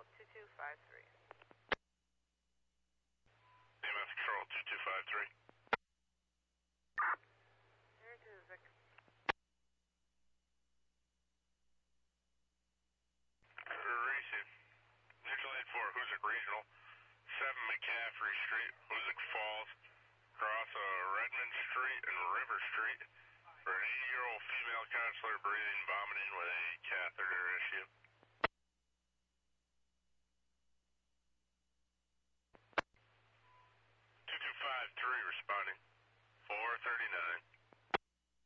2253. EMS Control 2253. Here to Vic. Receive. Neutral 84, Hoosick Regional. 7 McCaffrey Street, Hoosick Falls. Cross Redmond Street and River Street. For an 80-year-old female counselor breathing, vomiting with a catheter issue. 2253 responding. 439.